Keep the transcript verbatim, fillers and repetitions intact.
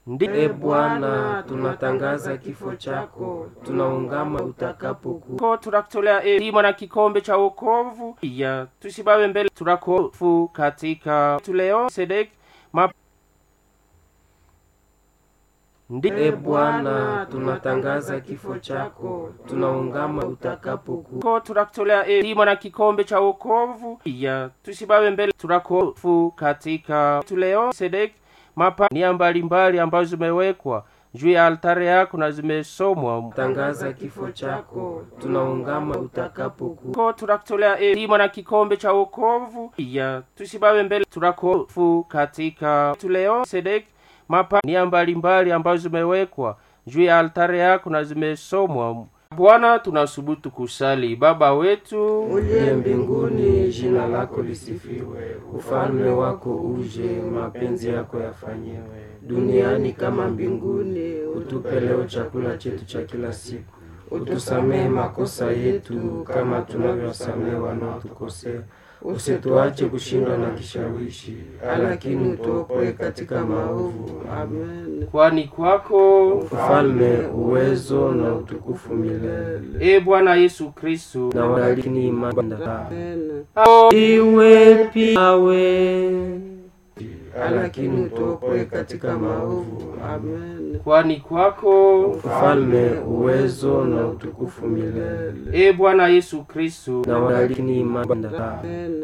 Ndiye Bwana, tunatangaza kifo chako, tunaungama utakapokuja. Tunakutolea elimu na kikombe cha wokovu, ya tusibawe mbele turakofu katika tuleo Sedek map. Ndiye Bwana, tunatangaza kifo chako, tunaungama utakapokuja. Tunakutolea elimu na kikombe cha wokovu, ya tusibawe mbele turakofu katika tuleo Sedek mapa nia mbalimbali ambazo zimewekwa juu ya altare yako na zimesomwa. Tangaza kifo chako, tunaungama utakapokuja. Tunakutolea elimu na kikombe cha wokovu, ya tusibawe mbele turakofu katika tuleo Sedek mapa nia mbalimbali ambazo zimewekwa juu ya altare yako na zimesomwa. Bwana, tunasubutu kusali. Baba wetu uliye mbinguni, jina lako lisifiwe, ufalme wako uje, mapenzi yako yafanyiwe duniani kama mbinguni. Utupe leo chakula chetu cha kila siku, utusamehe makosa yetu kama tunavyosamehe wanaotukosea, usituache kushindwa na kishawishi, lakini utuokoe katika maovu. Amen. Kwani kwako ufalme, uwezo na utukufu milele. E Bwana Yesu Kristo, na walakini imanda iwe piawe, lakini utuokoe katika maovu. Amen. Kwani kwako ufalme, uwezo na utukufu milele. E Bwana Yesu Kristo, na walakini imanda